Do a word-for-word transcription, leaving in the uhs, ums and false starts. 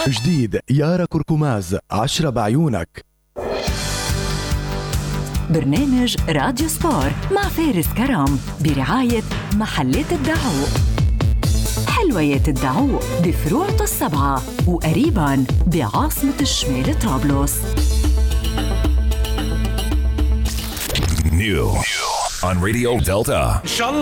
جديد يارا كركماز عشرة بعيونك. برنامج راديو سبور مع فارس كرم برعاية محلات الدعوق. حلويات الدعوق بفروع السبعة وقريبا بعاصمة الشمال طرابلس. New on Radio Delta.